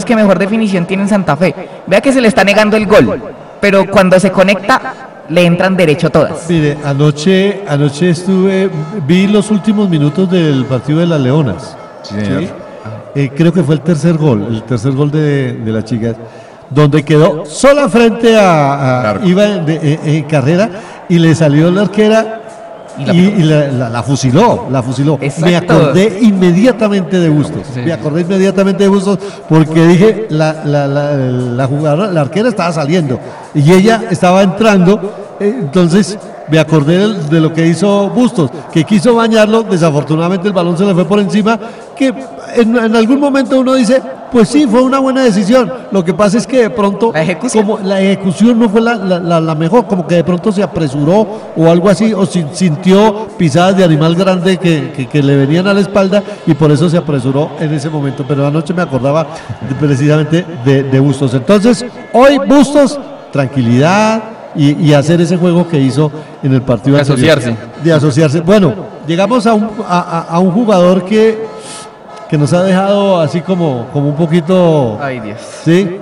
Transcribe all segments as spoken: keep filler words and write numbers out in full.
que mejor definición tiene en Santa Fe. Vea que se le está negando el gol, pero cuando se conecta le entran derecho todas. Mire, anoche, anoche estuve, vi los últimos minutos del partido de las Leonas. Sí, señor. ¿Sí? Eh, creo que fue el tercer gol, el tercer gol de, de las chicas, donde quedó sola frente a, a iba en, de, en, en carrera y le salió la arquera y la, y, y la, la, la fusiló, la fusiló. Exacto. Me acordé inmediatamente de Bustos, sí. me acordé inmediatamente de Bustos porque dije, la, la, la, la jugadora, la arquera estaba saliendo y ella estaba entrando, eh, entonces me acordé de, de lo que hizo Bustos, que quiso bañarlo, desafortunadamente el balón se le fue por encima, que en, en algún momento uno dice, pues sí, fue una buena decisión, lo que pasa es que de pronto la ejecución, como la ejecución no fue la, la, la, la mejor, como que de pronto se apresuró o algo así, o si, sintió pisadas de animal grande que, que, que le venían a la espalda y por eso se apresuró en ese momento, pero anoche me acordaba de, precisamente de, de Bustos. Entonces, hoy Bustos, tranquilidad, Y, y hacer ese juego que hizo en el partido de asociarse. De asociarse. Bueno, llegamos a un, a, a un jugador que, que nos ha dejado así como, como un poquito... Ay, Dios. ¿Sí?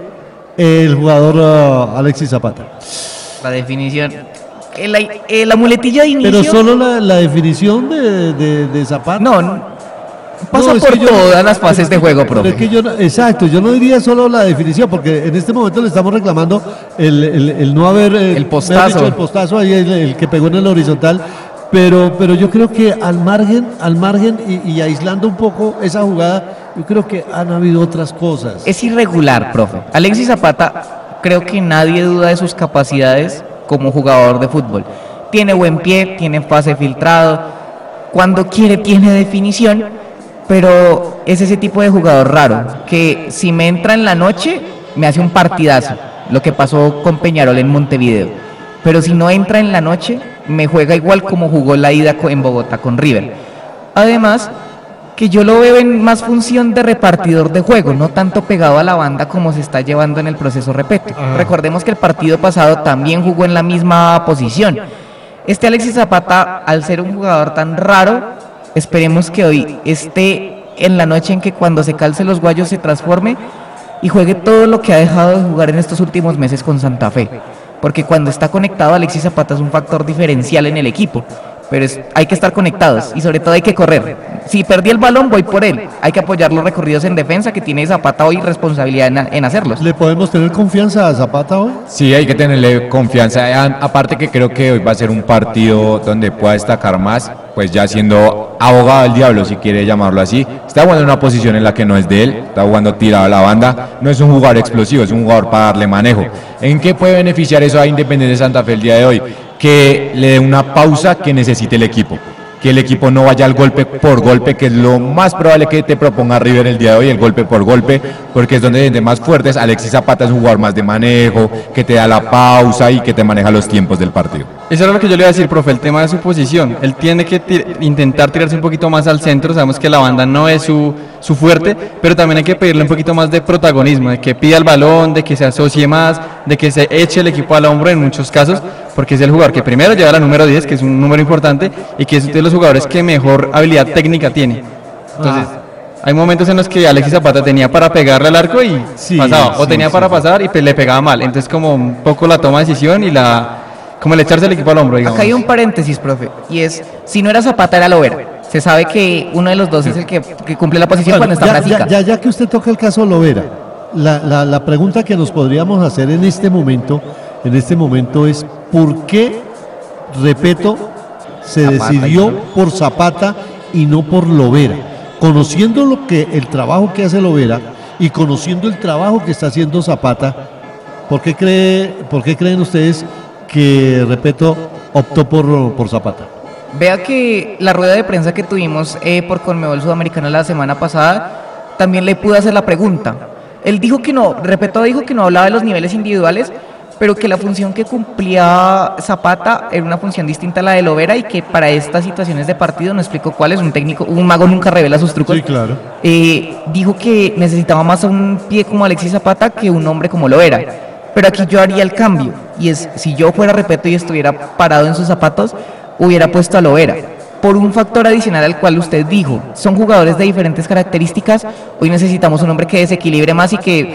El jugador uh, Alexis Zapata. La definición... La, la muletilla de inicio... Pero solo la, la definición de, de, de Zapata. No, no. Pasa no, por todas yo, las fases de juego, profe. Es que yo no, exacto, yo no diría solo la definición, porque en este momento le estamos reclamando el, el, el no haber... El, el postazo. Dicho, el postazo ahí, el, el que pegó en el horizontal, pero, pero yo creo que al margen, al margen y, y aislando un poco esa jugada, yo creo que han habido otras cosas. Es irregular, profe. Alexis Zapata, creo que nadie duda de sus capacidades como jugador de fútbol. Tiene buen pie, tiene pase filtrado, cuando quiere tiene definición, pero es ese tipo de jugador raro, que si me entra en la noche, me hace un partidazo, lo que pasó con Peñarol en Montevideo, pero si no entra en la noche, me juega igual como jugó la ida en Bogotá con River. Además, que yo lo veo en más función de repartidor de juego, no tanto pegado a la banda como se está llevando en el proceso Repeto. Ah. Recordemos que el partido pasado también jugó en la misma posición. Este Alexis Zapata, al ser un jugador tan raro, esperemos que hoy esté en la noche en que cuando se calce los guayos se transforme y juegue todo lo que ha dejado de jugar en estos últimos meses con Santa Fe. Porque cuando está conectado, Alexis Zapata es un factor diferencial en el equipo. Pero es, hay que estar conectados y sobre todo hay que correr. Si perdí el balón, voy por él. Hay que apoyar los recorridos en defensa que tiene Zapata hoy responsabilidad en, en hacerlos. ¿Le podemos tener confianza a Zapata hoy? Sí, hay que tenerle confianza. Aparte que creo que hoy va a ser un partido donde pueda destacar más, pues ya siendo abogado del diablo, si quiere llamarlo así. Está jugando en una posición en la que no es de él, está jugando tirado a la banda. No es un jugador explosivo, es un jugador para darle manejo. ¿En qué puede beneficiar eso a Independiente Santa Fe el día de hoy? Que le dé una pausa que necesite el equipo, que el equipo no vaya al golpe por golpe, que es lo más probable que te proponga River el día de hoy, el golpe por golpe, porque es donde vienen más fuertes. Alexis Zapata es un jugador más de manejo, que te da la pausa y que te maneja los tiempos del partido. Eso era lo que yo le iba a decir, profe, el tema de su posición. Él tiene que tir- intentar tirarse un poquito más al centro, sabemos que la banda no es su, su fuerte, pero también hay que pedirle un poquito más de protagonismo, de que pida el balón, de que se asocie más, de que se eche el equipo al hombro en muchos casos, porque es el jugador que primero lleva la número diez, que es un número importante, y que es de los jugadores que mejor habilidad técnica tiene. Entonces, ah. hay momentos en los que Alexis Zapata tenía para pegarle al arco y sí, pasaba, sí, o tenía sí, para sí. pasar y le pegaba mal. Entonces, como un poco la toma de decisión y la... como el echarse el equipo al hombro, digamos. Acá hay un paréntesis, profe, y es, si no era Zapata, era Lovera. Se sabe que uno de los dos es el que, que cumple la posición bueno, cuando está ya, ya, ya que usted toca el caso Lovera, la, la, la pregunta que nos podríamos hacer en este momento, en este momento es, ¿por qué, repito, se Zapata, decidió ¿no? por Zapata y no por Lovera? Conociendo lo que el trabajo que hace Lovera y conociendo el trabajo que está haciendo Zapata, ¿por qué, cree, por qué creen ustedes que, repito, optó por, por Zapata? Vea que la rueda de prensa que tuvimos eh, por Conmebol Sudamericana la semana pasada, también le pude hacer la pregunta. Él dijo que no, repito, dijo que no hablaba de los niveles individuales, pero que la función que cumplía Zapata era una función distinta a la de Lovera y que para estas situaciones de partido, no explicó cuál es, un técnico, un mago nunca revela sus trucos. Sí, claro. Eh, dijo que necesitaba más a un pie como Alexis Zapata que un hombre como Lovera. Pero aquí yo haría el cambio, y es, si yo fuera Repeto y estuviera parado en sus zapatos, hubiera puesto a Lovera, por un factor adicional al cual usted dijo, son jugadores de diferentes características, hoy necesitamos un hombre que desequilibre más y que